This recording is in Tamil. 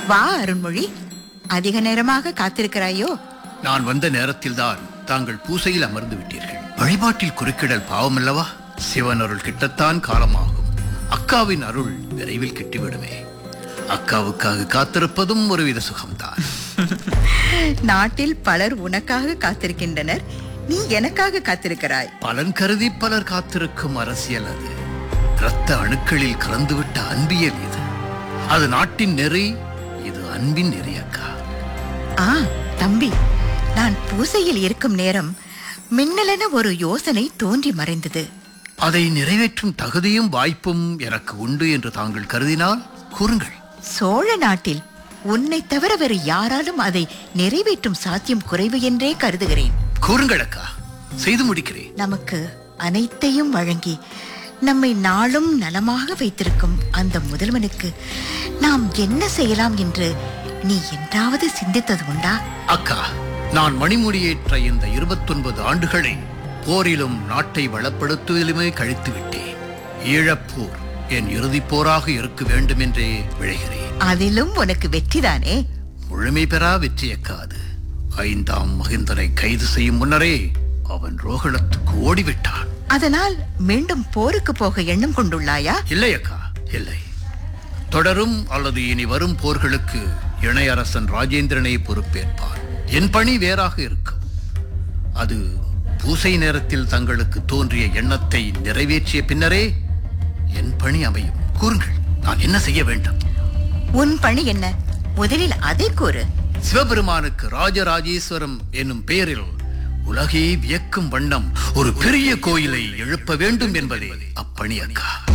வா அருண்மொழி, அதிக நேரமாக காத்திருக்கிறாயோ? நான் வந்த நேரத்தில்தான் தாங்கள் பூசையில் அமர்ந்து விட்டீர்கள். வழிபாட்டில் குறுக்கிடல் பாவமல்லவா? சிவன் அருள் கிட்டத்தான் காலமாகும். அக்காவின் அருள் விரைவில் கிட்டிவிடுமே. அக்காவுக்காக காத்திருப்பதும் ஒருவித சுகம்தான். நாட்டில் பலர் உனக்காக காத்திருக்கின்றனர், நீ எனக்காக காத்திருக்கிறாய். பலன் கருதி பலர் காத்திருக்கும் அரசியல் அது. இரத்த அணுக்களில் கலந்துவிட்ட அன்பியல் இது. அது நாட்டின் நெறி, இது அன்பின் நெறி அக்கா. தம்பி, நான் பூசையில் இருக்கும் நேரம் மின்னலென ஒரு யோசனை தோன்றி மறைந்தது. அதை நிறைவேற்றும் தகுதியும் வாய்ப்பும் எனக்கு உண்டு என்று தாங்கள் கருதினால் கூறுங்கள். சோழ நாட்டில் உன்னை தவிர வேறு யாராலும் அதை நிறைவேற்றும் சாத்தியம் குறைவு என்றே கருதுகிறேன். கூறுங்கள் அக்கா, செய்து முடிக்கிறேன். நமக்கு அனைத்தையும் வழங்கி நம்மை நாளும் நலமாக வைத்திருக்கும் அந்த முதல்வனுக்கு நாம் என்ன செய்யலாம் என்று நீ என்றாவது சிந்தித்தது உண்டா? அக்கா, நான் மணிமுடியேற்ற இந்த 29 ஆண்டுகளை போரிலும் நாட்டை வளப்படுத்துவதிலுமே கழித்து விட்டேன். ஈழப்போர் என் இறுதிப் போராக இருக்க வேண்டும் என்றே விழைகிறேன். அதிலும் உனக்கு வெற்றிதானே? முழுமை பெறா வெற்றி அக்கா அது. 5ஆம் மகிந்தனை கைது செய்யும் முன்னரே அவன் ரோகணத்துக்கு ஓடிவிட்டான். அதனால் மீண்டும் போருக்கு போக எண்ணம் கொண்டுள்ளாயா? இல்லை அக்கா, இல்லை. தொடரும் அல்லது இனி வரும் போர்களுக்கு இணையரசன் ராஜேந்திரனை பொறுப்பேற்பான். என் பணி வேறாக இருக்கும். அது பூசை நேரத்தில் தங்களுக்கு தோன்றிய எண்ணத்தை நிறைவேற்றிய பின்னரே என் பணி அமையும். கூறுங்கள், நான் என்ன செய்ய வேண்டும்? உன் பணி என்ன? முதலில் அதை கூறு. சிவபெருமானுக்கு ராஜராஜேஸ்வரம் என்னும் பெயரில் உலகே வியக்கும் வண்ணம் ஒரு பெரிய கோயிலை எழுப்ப வேண்டும் என்பதே அப்பணி அக்கா.